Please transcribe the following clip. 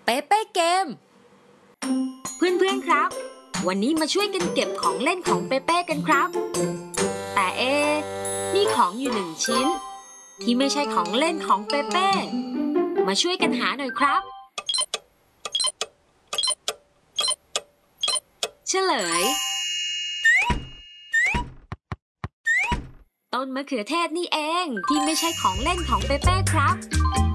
เปเป้เกมเพื่อนๆครับวันนี้มาช่วยกันเก็บของเล่นของเปเป้กันครับแต่มีของอยู่1 ชิ้นที่ไม่ใช่ของเล่นของเปเป้มาช่วยกันหาหน่อยครับเฉลยต้นมะเขือเทศนี่เองที่ไม่ใช่ของเล่นของเปเป้ครับ